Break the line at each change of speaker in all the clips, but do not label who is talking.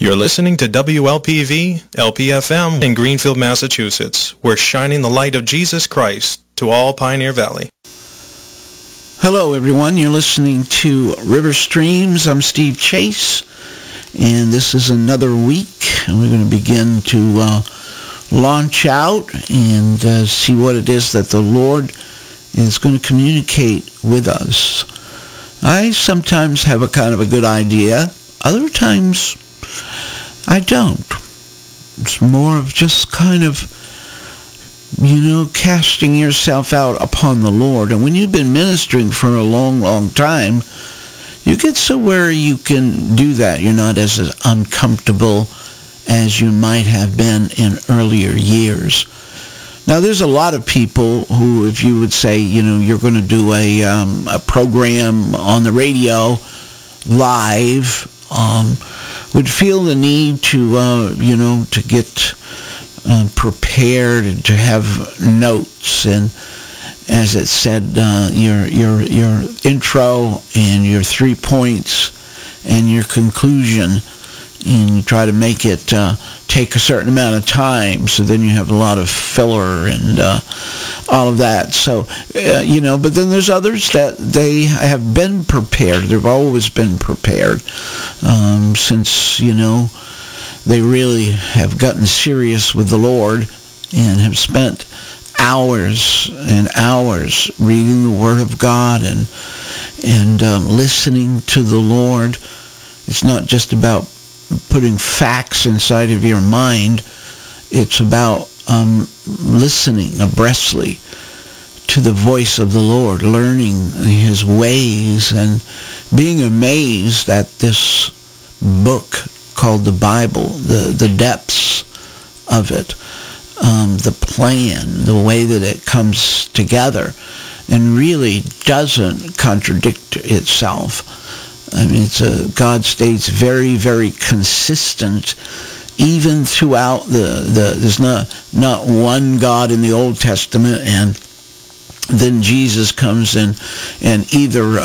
You're listening to WLPV, LPFM in Greenfield, Massachusetts. We're shining the light of Jesus Christ to all Pioneer Valley.
Hello, everyone. You're listening to River Streams. I'm Steve Chase, and this is another week, and we're going to begin to launch out and see what it is that the Lord is going to communicate with us. I sometimes have a kind of a good idea. Other times, I don't. It's more of just kind of, casting yourself out upon the Lord. And when you've been ministering for a long, long time, you get so where you can do that. You're not as uncomfortable as you might have been in earlier years. Now, there's a lot of people who, if you would say, you're going to do a program on the radio live, would feel the need to get prepared and to have notes, and as it said, your intro and your 3 points and your conclusion, and you try to make it take a certain amount of time, so then you have a lot of filler and all of that. So, but then there's others that they have been prepared. They've always been prepared since, they really have gotten serious with the Lord and have spent hours and hours reading the Word of God and listening to the Lord. It's not just about putting facts inside of your mind. It's about listening abreastly to the voice of the Lord, learning His ways, and being amazed at this book called the Bible, the depths of it, the plan, the way that it comes together, and really doesn't contradict itself. I mean, God stays very, very consistent, even throughout there's not one God in the Old Testament, and then Jesus comes in and either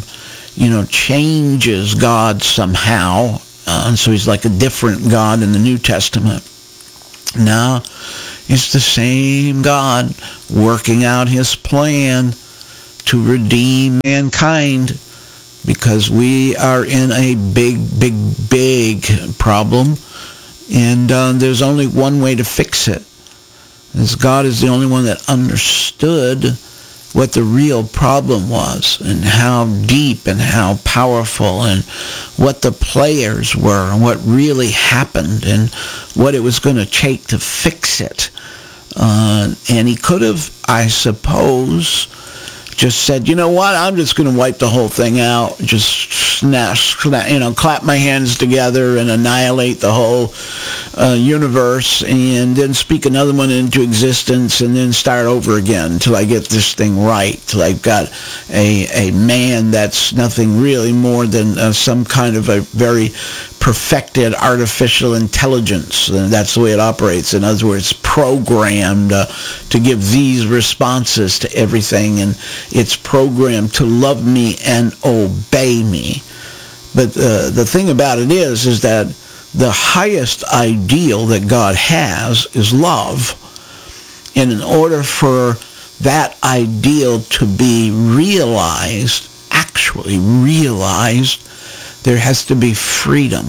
changes God somehow, and so he's like a different God in the New Testament. Now, it's the same God working out his plan to redeem mankind, because we are in a big, big, big problem, and there's only one way to fix it. As God is the only one that understood what the real problem was, and how deep and how powerful, and what the players were, and what really happened, and what it was going to take to fix it. And he could have, I suppose, just said, you know what, I'm just going to wipe the whole thing out, just clap my hands together and annihilate the whole universe, and then speak another one into existence, and then start over again till I get this thing right, till I've got a man that's nothing really more than some kind of a very perfected artificial intelligence. And that's the way it operates. In other words, programmed to give these responses to everything, and it's programmed to love me and obey me. But the thing about it is that the highest ideal that God has is love. And in order for that ideal to be realized, actually realized, there has to be freedom.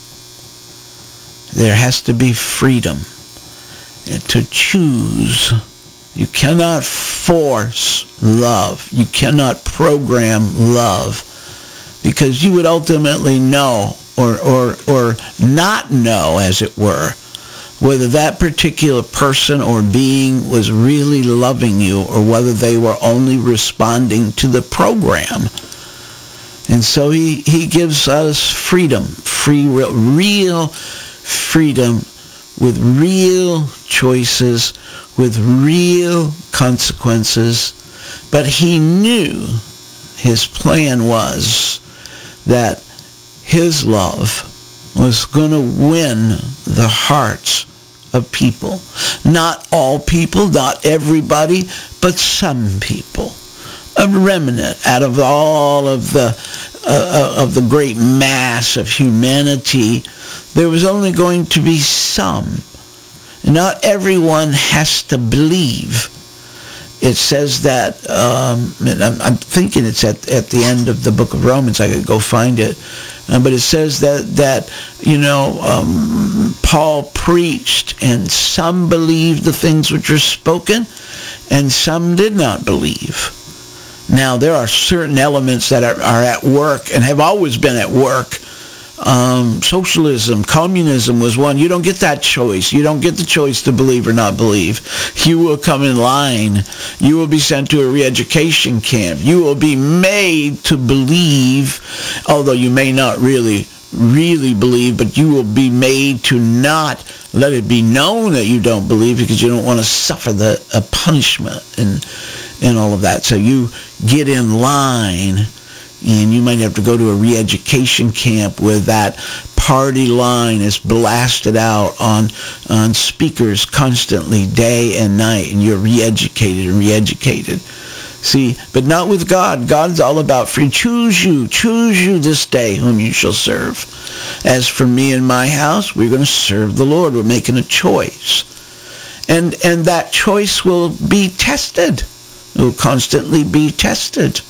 There has to be freedom to choose. You cannot force love. You cannot program love, because you would ultimately know or not know, as it were, whether that particular person or being was really loving you, or whether they were only responding to the program. And so he gives us freedom, real freedom, with real choices, with real consequences. But he knew his plan was that his love was going to win the hearts of people. Not all people, not everybody, but some people. A remnant out of all of the of the great mass of humanity, there was only going to be some. Not everyone has to believe. It says that, I'm thinking it's at the end of the book of Romans. I could go find it. But it says that Paul preached, and some believed the things which were spoken, and some did not believe. Now, there are certain elements that are at work and have always been at work. Socialism, communism was one. You don't get that choice. You don't get the choice to believe or not believe. You will come in line. You will be sent to a re-education camp. You will be made to believe, although you may not really believe, but you will be made to not let it be known that you don't believe, because you don't want to suffer a punishment and all of that. So you get in line, and you might have to go to a re-education camp where that party line is blasted out on speakers constantly, day and night, and you're re-educated. See, but not with God. God's all about free. Choose you this day whom you shall serve. As for me and my house, we're going to serve the Lord. We're making a choice. And that choice will be tested. It will constantly be tested.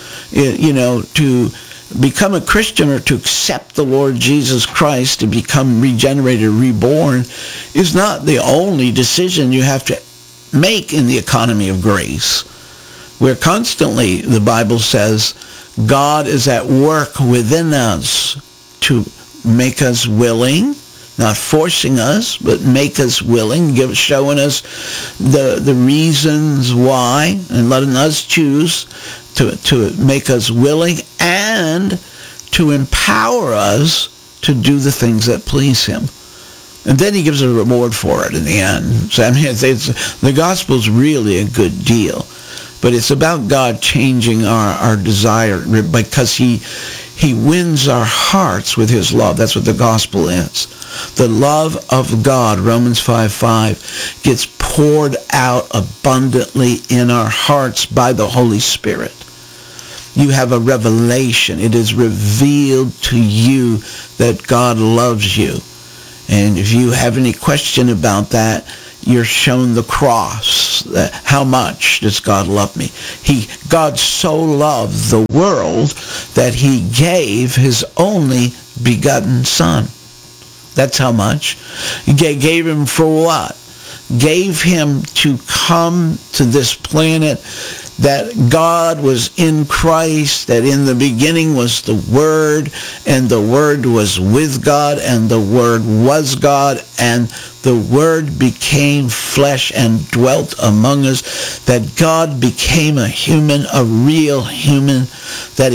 To become a Christian, or to accept the Lord Jesus Christ, to become regenerated, reborn, is not the only decision you have to make in the economy of grace. Where constantly, the Bible says, God is at work within us to make us willing, not forcing us, but make us willing, showing us the reasons why, and letting us choose to make us willing, and to empower us to do the things that please him. And then he gives a reward for it in the end. So the gospel's really a good deal. But it's about God changing our desire, because he wins our hearts with his love. That's what the gospel is. The love of God, Romans 5:5, gets poured out abundantly in our hearts by the Holy Spirit. You have a revelation. It is revealed to you that God loves you. And if you have any question about that, you're shown the cross. How much does God love me? God so loved the world that he gave his only begotten Son. That's how much. He gave him for what? Gave him to come to this planet, that God was in Christ, that in the beginning was the Word, and the Word was with God, and the Word was God, and the Word became flesh and dwelt among us, that God became a human, a real human, that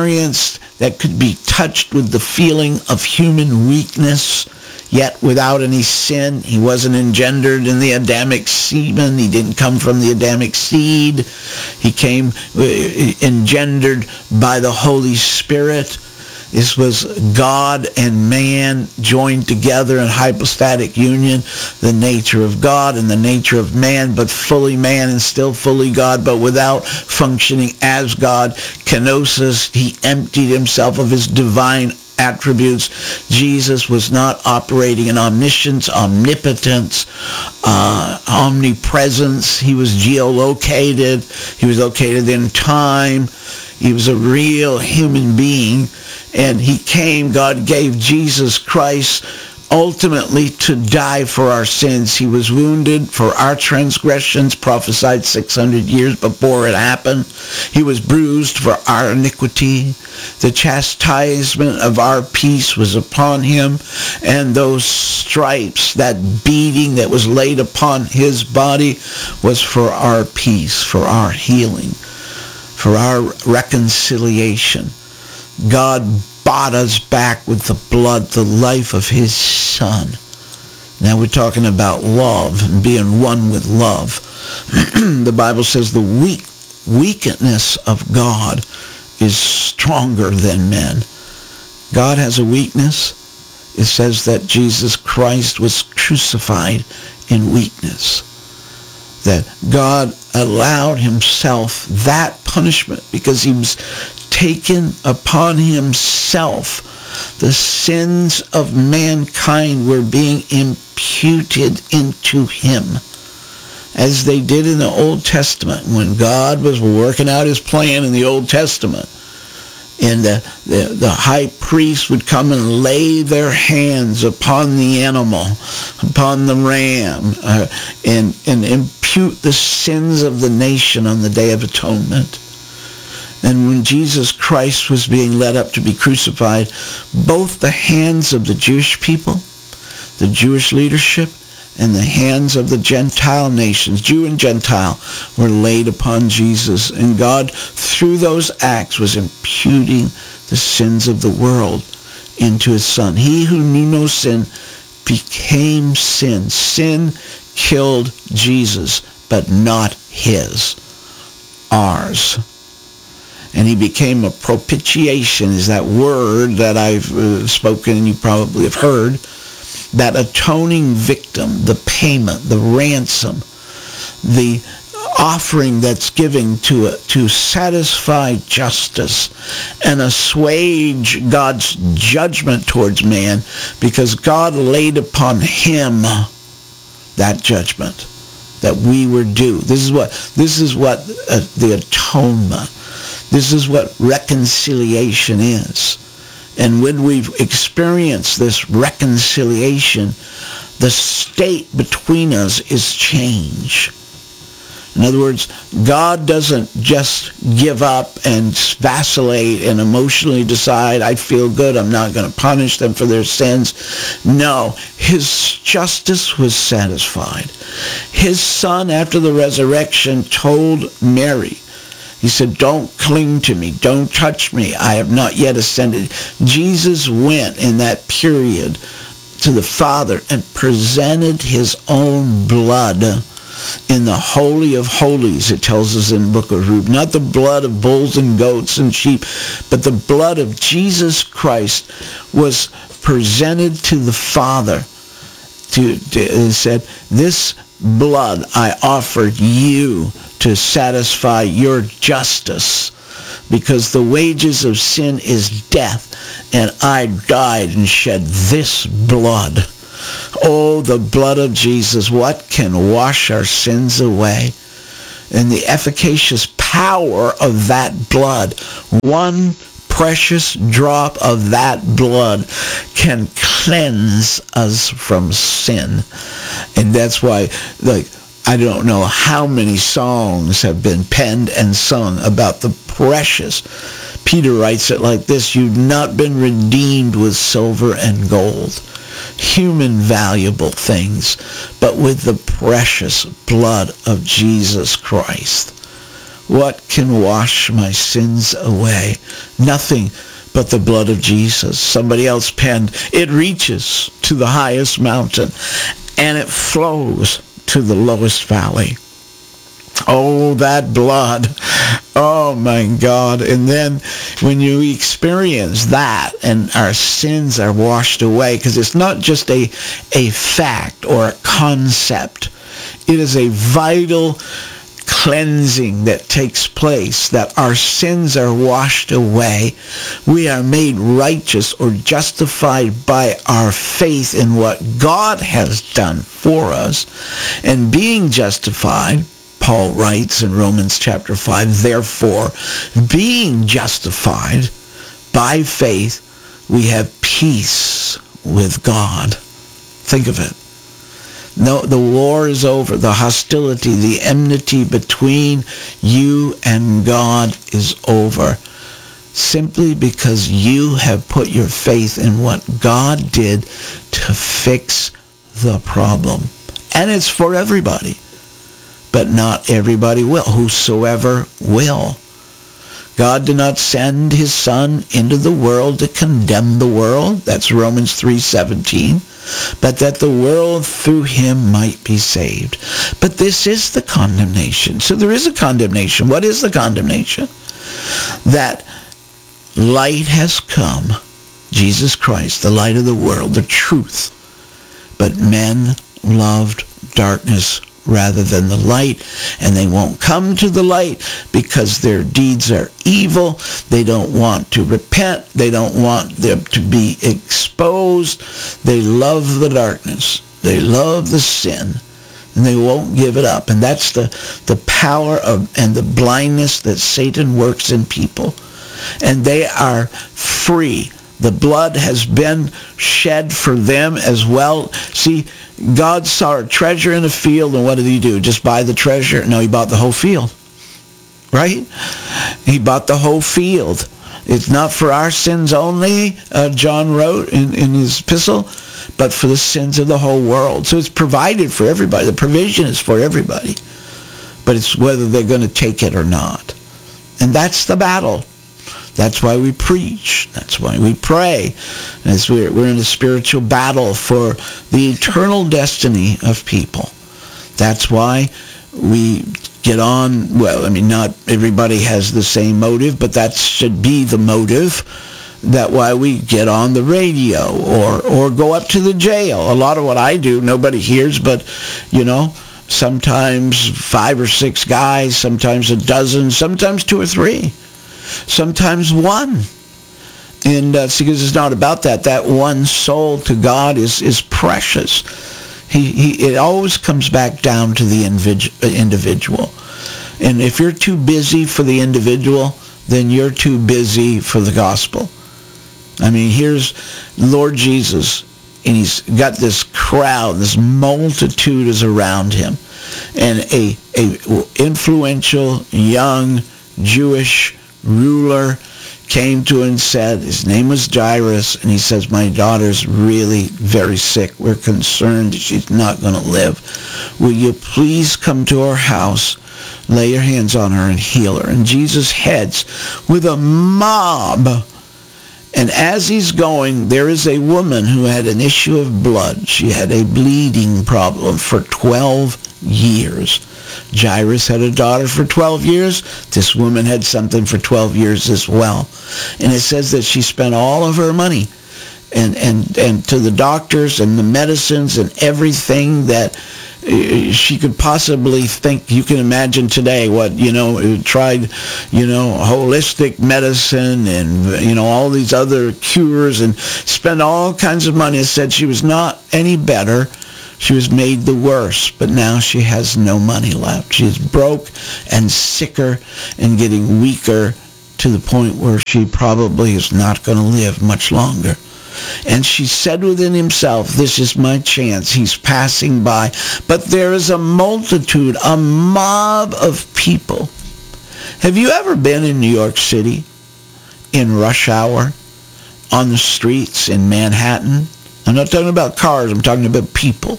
could be touched with the feeling of human weakness, yet without any sin. He wasn't engendered in the Adamic semen. He didn't come from the Adamic seed. He came engendered by the Holy Spirit. This was God and man joined together in hypostatic union, the nature of God and the nature of man, but fully man and still fully God, but without functioning as God. Kenosis, he emptied himself of his divine attributes. Jesus was not operating in omniscience, omnipotence, omnipresence. He was geolocated. He was located in time. He was a real human being. And he came, God gave Jesus Christ ultimately to die for our sins. He was wounded for our transgressions, prophesied 600 years before it happened. He was bruised for our iniquity. The chastisement of our peace was upon him, and those stripes, that beating that was laid upon his body, was for our peace, for our healing, for our reconciliation. God bought us back with the blood, the life of his Son. Now we're talking about love and being one with love. The Bible says the weakness of God is stronger than men. God has a weakness. It says that Jesus Christ was crucified in weakness. That God allowed himself that punishment because he was taken upon himself. The sins of mankind were being imputed into him, as they did in the Old Testament when God was working out his plan in the Old Testament. And the high priest would come and lay their hands upon the animal, upon the ram, and impute the sins of the nation on the Day of Atonement. And when Jesus Christ was being led up to be crucified, both the hands of the Jewish people, the Jewish leadership, and the hands of the Gentile nations, Jew and Gentile, were laid upon Jesus. And God, through those acts, was imputing the sins of the world into his Son. He who knew no sin became sin. Sin killed Jesus, but not his, ours. And he became a propitiation, is that word that I've spoken and you probably have heard. That atoning victim, the payment, the ransom, the offering that's given to satisfy justice and assuage God's judgment towards man, because God laid upon him that judgment that we were due. This is what the atonement. This is what reconciliation is. And when we've experienced this reconciliation, the state between us is change. In other words, God doesn't just give up and vacillate and emotionally decide, I feel good, I'm not going to punish them for their sins. No, his justice was satisfied. His Son, after the resurrection, told Mary, he said, don't cling to me. Don't touch me. I have not yet ascended. Jesus went in that period to the Father and presented his own blood in the Holy of Holies, it tells us in the book of Ruth. Not the blood of bulls and goats and sheep, but the blood of Jesus Christ was presented to the Father. It said, this blood I offered you to satisfy your justice, because the wages of sin is death, and I died and shed this blood. Oh, the blood of Jesus, what can wash our sins away? And the efficacious power of that blood, one precious drop of that blood can cleanse us from sin. And that's why, I don't know how many songs have been penned and sung about the precious. Peter writes it like this, you've not been redeemed with silver and gold, human valuable things, but with the precious blood of Jesus Christ. What can wash my sins away? Nothing but the blood of Jesus. Somebody else penned, it reaches to the highest mountain and it flows to the lowest valley. Oh, that blood. Oh, my God. And then when you experience that and our sins are washed away, because it's not just a fact or a concept. It is a vital cleansing that takes place, that our sins are washed away. We are made righteous or justified by our faith in what God has done for us. And being justified, Paul writes in Romans chapter 5, therefore, being justified by faith, we have peace with God. Think of it. No, the war is over. The hostility, the enmity between you and God is over. Simply because you have put your faith in what God did to fix the problem. And it's for everybody. But not everybody will. Whosoever will. God did not send his Son into the world to condemn the world. That's Romans 3:17. But that the world through him might be saved. But this is the condemnation. So there is a condemnation. What is the condemnation? That light has come. Jesus Christ, the light of the world, the truth. But men loved darkness rather than the light, and they won't come to the light because their deeds are evil. They don't want to repent. They don't want them to be exposed. They love the darkness. They love the sin, and they won't give it up. And that's the power of and the blindness that Satan works in people. And they are free. The blood has been shed for them as well. See, God saw a treasure in a field, and what did he do? Just buy the treasure? No, he bought the whole field. Right? He bought the whole field. It's not for our sins only, John wrote in his epistle, but for the sins of the whole world. So it's provided for everybody. The provision is for everybody. But it's whether they're going to take it or not. And that's the battle. That's why we preach. That's why we pray. As we're in a spiritual battle for the eternal destiny of people. That's why we get on. Well, I mean, not everybody has the same motive, but that should be the motive. That's why we get on the radio or go up to the jail. A lot of what I do, nobody hears, but, sometimes 5 or 6 guys, sometimes a dozen, sometimes 2 or 3. Sometimes 1. And because it's not about that. That one soul to God is precious. It always comes back down to the individual. And if you're too busy for the individual, then you're too busy for the gospel. I mean, here's Lord Jesus, and he's got this crowd, this multitude is around him. And a influential young Jewish ruler came to him and said, his name was Jairus, and he says, my daughter's really very sick. We're concerned that she's not going to live. Will you please come to our house, lay your hands on her, and heal her? And Jesus heads with a mob. And as he's going, there is a woman who had an issue of blood. She had a bleeding problem for 12 years. Jairus had a daughter for 12 years. This woman had something for 12 years as well. And it says that she spent all of her money and to the doctors and the medicines and everything that she could possibly think. You can imagine today what, tried, holistic medicine and, all these other cures and spent all kinds of money. It said she was not any better. She was made the worse, but now she has no money left. She is broke and sicker and getting weaker to the point where she probably is not going to live much longer. And she said within himself, this is my chance. He's passing by. But there is a multitude, a mob of people. Have you ever been in New York City in rush hour on the streets in Manhattan? I'm not talking about cars. I'm talking about people.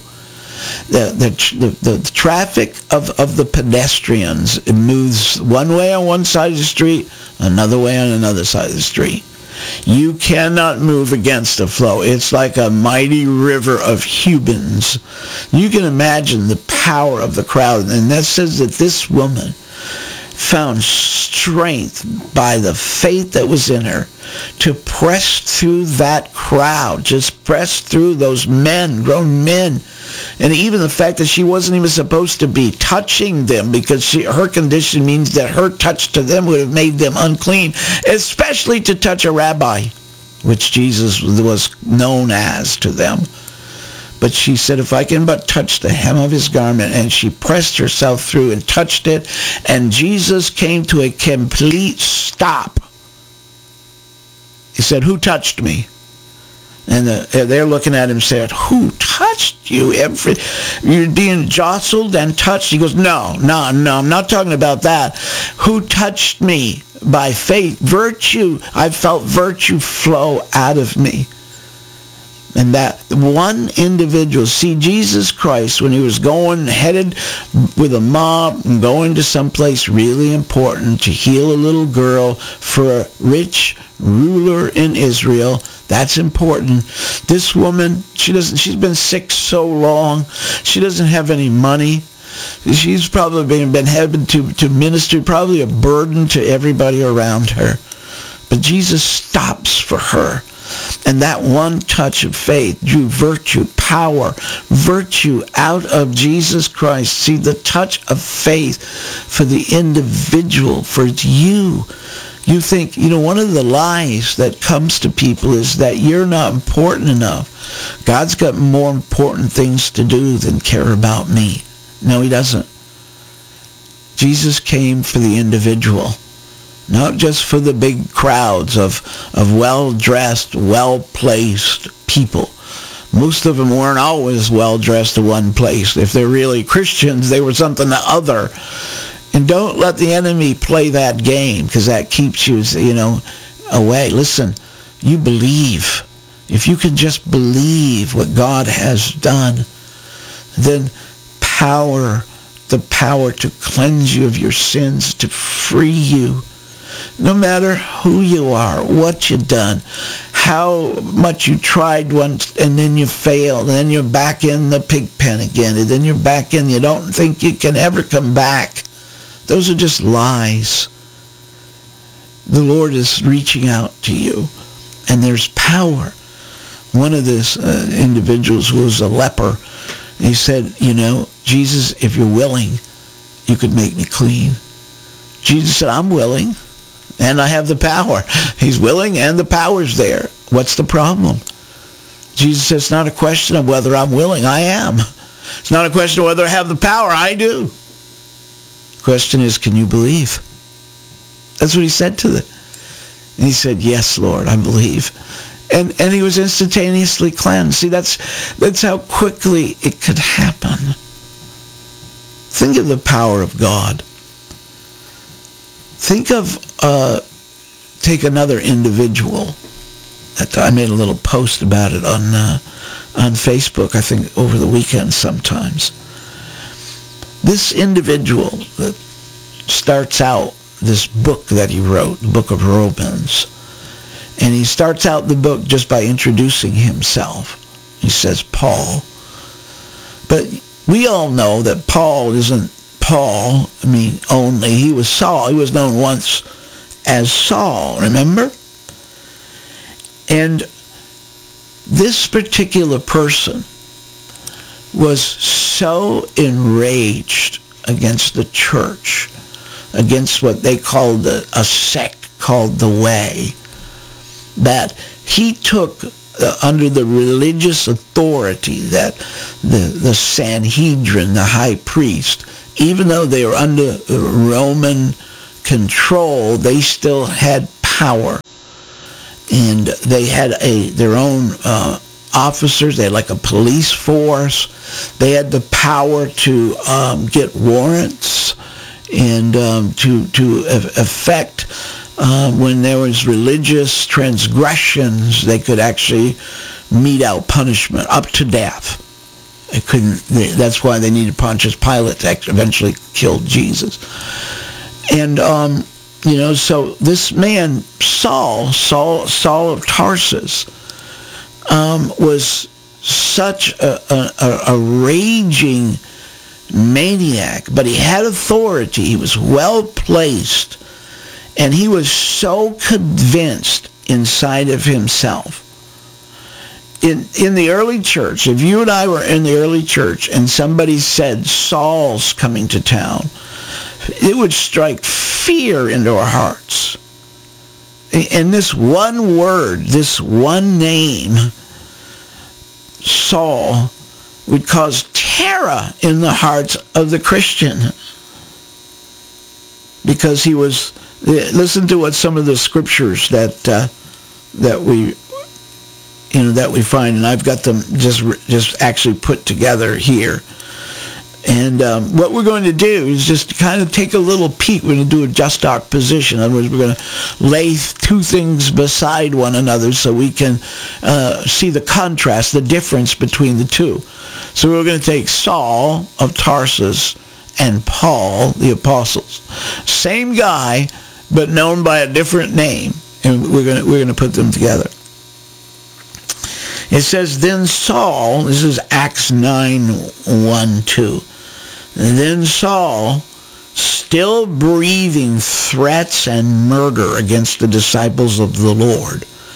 The traffic of the pedestrians, it moves one way on one side of the street, another way on another side of the street. You cannot move against the flow. It's like a mighty river of humans. You can imagine the power of the crowd. And that says that this woman found strength by the faith that was in her to press through that crowd, just press through those men, grown men. And even the fact that she wasn't even supposed to be touching them, because her condition means that her touch to them would have made them unclean, especially to touch a rabbi, which Jesus was known as to them. But she said, if I can but touch the hem of his garment, and she pressed herself through and touched it, and Jesus came to a complete stop. He said, who touched me? And they're looking at him saying, who touched you? You're being jostled and touched? He goes, no, I'm not talking about that. Who touched me? By faith, virtue. I felt virtue flow out of me. And that one individual, see, Jesus Christ, when he was headed with a mob and going to someplace really important to heal a little girl for a rich ruler in Israel, that's important. This woman, she's been sick so long, she doesn't have any money. She's probably been having to minister, probably a burden to everybody around her. But Jesus stops for her. And that one touch of faith drew virtue out of Jesus Christ. See, the touch of faith for the individual, for you. You think, one of the lies that comes to people is that you're not important enough. God's got more important things to do than care about me. No, he doesn't. Jesus came for the individual, not just for the big crowds of well-dressed, well-placed people. Most of them weren't always well-dressed to one place. If they're really Christians, they were something to other. And don't let the enemy play that game, because that keeps you, away. Listen, you believe. If you can just believe what God has done, then the power to cleanse you of your sins, to free you, no matter who you are, what you've done, how much you tried once and then you failed, and then you're back in the pig pen again, and then you're back in, you don't think you can ever come back. Those are just lies. The Lord is reaching out to you, and there's power. One of these individuals was a leper. He said, Jesus, if you're willing, you could make me clean. Jesus said, I'm willing, and I have the power. He's willing, and the power's there. What's the problem? Jesus says, it's not a question of whether I'm willing. I am. It's not a question of whether I have the power. I do. The question is, can you believe? That's what he said to them. And he said, yes, Lord, I believe. And he was instantaneously cleansed. See, that's how quickly it could happen. Think of the power of God. Think of, take another individual. I made a little post about it on Facebook, I think, over the weekend sometimes. This individual that starts out this book that he wrote, the book of Romans, and he starts out the book just by introducing himself. He says, Paul. But we all know that Paul isn't Paul, only. He was Saul. He was known once as Saul, remember? And this particular person was so enraged against the church, against what they called a sect called the Way, that he took under the religious authority that the Sanhedrin, the high priest, even though they were under Roman control, they still had power. And they had their own officers. They had like a police force. They had the power to get warrants and to affect when there was religious transgressions, they could actually mete out punishment up to death. They couldn't. That's why they needed Pontius Pilate to eventually kill Jesus. And so this man Saul of Tarsus, was such a raging maniac, but he had authority. He was well placed. And he was so convinced inside of himself. In the early church, if you and I were in the early church and somebody said, Saul's coming to town, it would strike fear into our hearts. And this one word, this one name, Saul, would cause terror in the hearts of the Christian. Because he was... Listen to what some of the scriptures that we find, and I've got them just actually put together here. And what we're going to do is just kind of take a little peek. We're going to do a just arc position. In other words, we're going to lay two things beside one another so we can see the contrast, the difference between the two. So we're going to take Saul of Tarsus and Paul, the apostles. Same guy, but known by a different name, and we're going to put them together. It says, then Saul, this is Acts 9:1-2. Then Saul, still breathing threats and murder against the disciples of the Lord,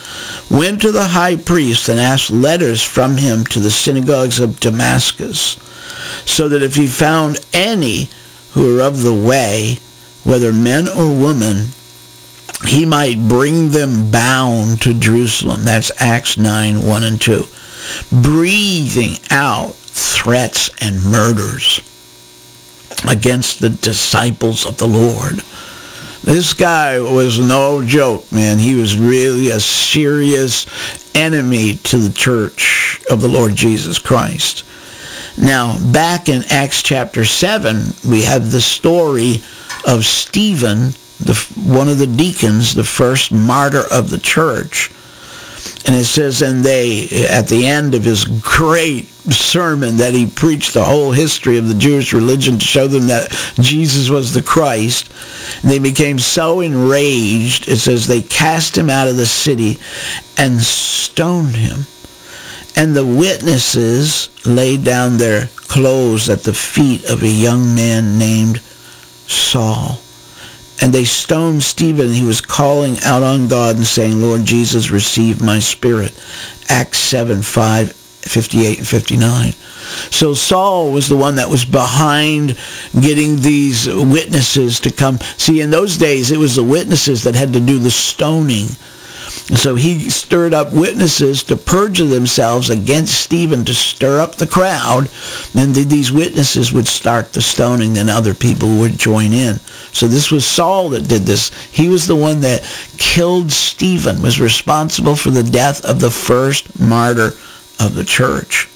went to the high priest and asked letters from him to the synagogues of Damascus, so that if he found any who were of the way, whether men or women, he might bring them bound to Jerusalem. That's Acts 9, 1 and 2. Breathing out threats and murders against the disciples of the Lord. This guy was no joke, man. He was really a serious enemy to the church of the Lord Jesus Christ. Now, back in Acts chapter 7, we have the story of Stephen, one of the deacons, the first martyr of the church. And it says, and they, at the end of his great sermon that he preached the whole history of the Jewish religion to show them that Jesus was the Christ, and they became so enraged, it says they cast him out of the city and stoned him. And the witnesses laid down their clothes at the feet of a young man named Saul. And they stoned Stephen. He was calling out on God and saying, Lord Jesus, receive my spirit. Acts 7, 5, 58 and 59. So Saul was the one that was behind getting these witnesses to come. See, in those days, it was the witnesses that had to do the stoning. And so he stirred up witnesses to perjure themselves against Stephen, to stir up the crowd. And these witnesses would start the stoning, then other people would join in. So this was Saul that did this. He was the one that killed Stephen, was responsible for the death of the first martyr of the church.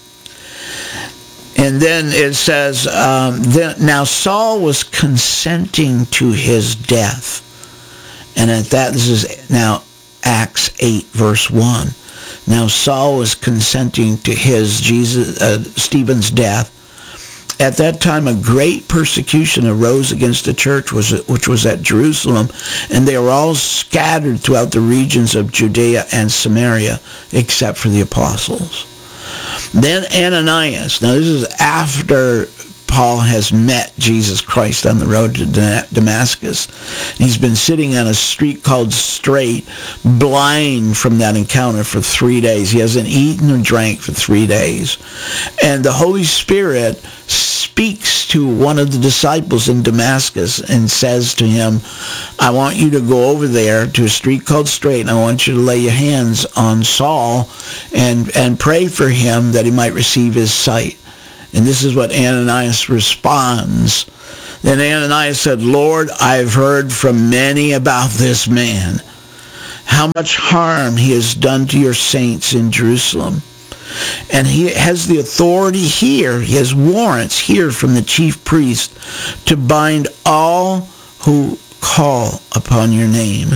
And then it says, now Saul was consenting to his death. And at that, this is now Acts 8, verse 1. Now Saul was consenting to Stephen's death. At that time, a great persecution arose against the church, which was at Jerusalem, and they were all scattered throughout the regions of Judea and Samaria, except for the apostles. Then Ananias, now this is after Paul has met Jesus Christ on the road to Damascus. He's been sitting on a street called Straight, blind from that encounter for 3 days. He hasn't eaten or drank for 3 days. And the Holy Spirit speaks to one of the disciples in Damascus and says to him, I want you to go over there to a street called Straight, and I want you to lay your hands on Saul and pray for him that he might receive his sight. And this is what Ananias responds. Then Ananias said, Lord, I've heard from many about this man, how much harm he has done to your saints in Jerusalem. And he has the authority here, he has warrants here from the chief priest to bind all who call upon your name.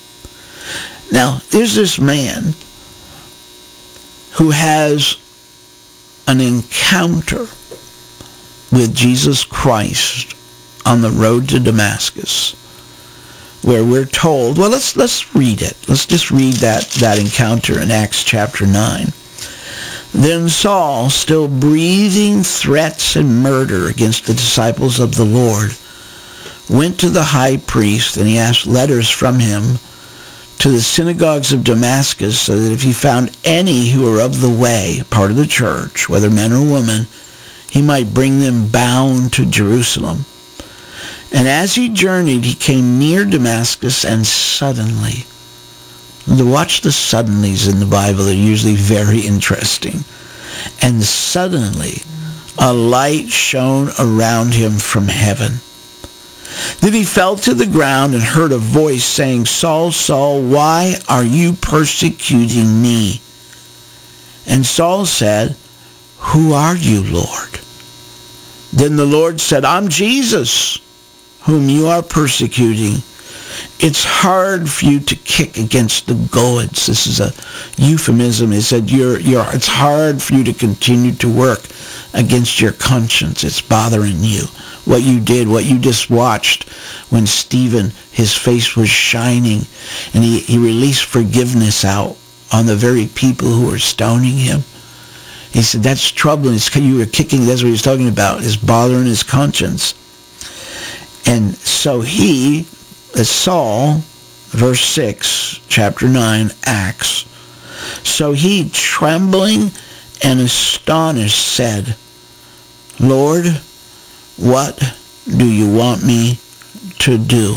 Now, there's this man who has an encounter with Jesus Christ on the road to Damascus, where we're told, well, let's read it. Let's just read that encounter in Acts chapter 9. Then Saul, still breathing threats and murder against the disciples of the Lord, went to the high priest, and he asked letters from him to the synagogues of Damascus, so that if he found any who were of the way, part of the church, whether men or women, he might bring them bound to Jerusalem. And as he journeyed, he came near Damascus, and suddenly, watch the suddenlies in the Bible, they're usually very interesting. And suddenly, a light shone around him from heaven. Then he fell to the ground and heard a voice saying, Saul, Saul, why are you persecuting me? And Saul said, who are you, Lord? Then the Lord said, I'm Jesus, whom you are persecuting. It's hard for you to kick against the goads. This is a euphemism. He said, it's hard for you to continue to work against your conscience. It's bothering you. What you did, what you just watched when Stephen, his face was shining, and he released forgiveness out on the very people who were stoning him. He said, that's troubling. You were kicking, that's what he was talking about, is bothering his conscience. And so Saul, verse 6, chapter 9, Acts, So he, trembling and astonished, said, Lord, what do you want me to do?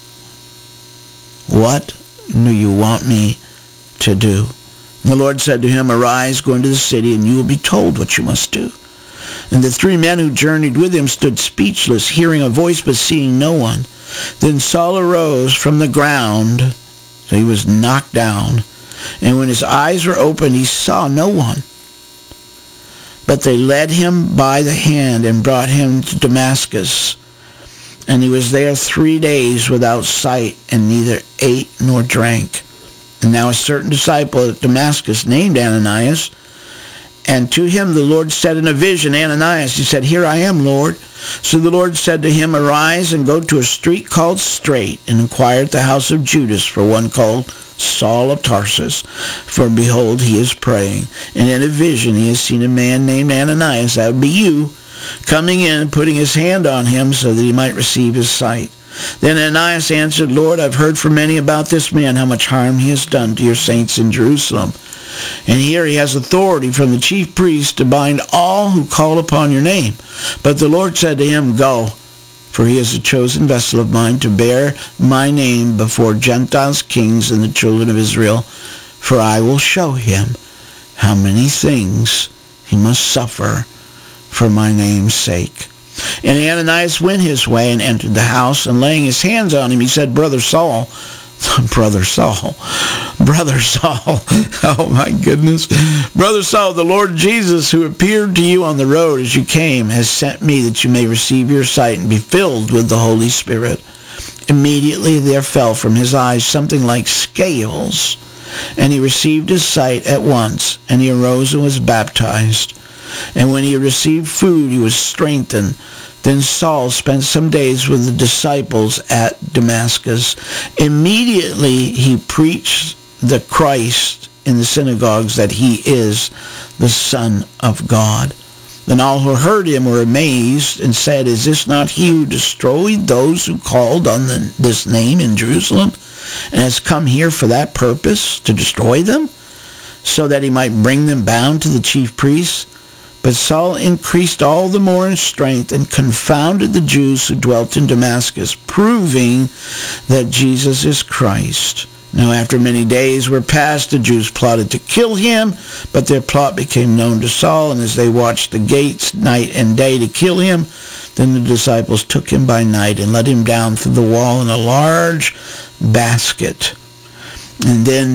What do you want me to do? And the Lord said to him, Arise, go into the city, and you will be told what you must do. And the 3 men who journeyed with him stood speechless, hearing a voice but seeing no one. Then Saul arose from the ground, so he was knocked down, and when his eyes were opened, he saw no one. But they led him by the hand and brought him to Damascus. And he was there 3 days without sight, and neither ate nor drank. And now a certain disciple at Damascus named Ananias, and to him the Lord said in a vision, Ananias. He said, Here I am, Lord. So the Lord said to him, Arise and go to a street called Straight, and inquire at the house of Judas for one called Saul of Tarsus. For behold, he is praying. And in a vision he has seen a man named Ananias, that would be you, coming in and putting his hand on him so that he might receive his sight. Then Ananias answered, Lord, I've heard from many about this man, how much harm he has done to your saints in Jerusalem. And here he has authority from the chief priest to bind all who call upon your name. But the Lord said to him, Go, for he is a chosen vessel of mine to bear my name before Gentiles, kings, and the children of Israel. For I will show him how many things he must suffer for my name's sake. And Ananias went his way and entered the house, and laying his hands on him, he said, Brother Saul, Brother Saul, oh my goodness. Brother Saul, the Lord Jesus, who appeared to you on the road as you came, has sent me that you may receive your sight and be filled with the Holy Spirit. Immediately there fell from his eyes something like scales, and he received his sight at once, and he arose and was baptized. And when he had received food, he was strengthened. Then Saul spent some days with the disciples at Damascus. Immediately he preached the Christ in the synagogues, that he is the Son of God. Then all who heard him were amazed and said, Is this not he who destroyed those who called on this name in Jerusalem, and has come here for that purpose, to destroy them, so that he might bring them bound to the chief priests? But Saul increased all the more in strength and confounded the Jews who dwelt in Damascus, proving that Jesus is Christ. Now after many days were passed, the Jews plotted to kill him, but their plot became known to Saul, and as they watched the gates night and day to kill him, then the disciples took him by night and let him down through the wall in a large basket. And then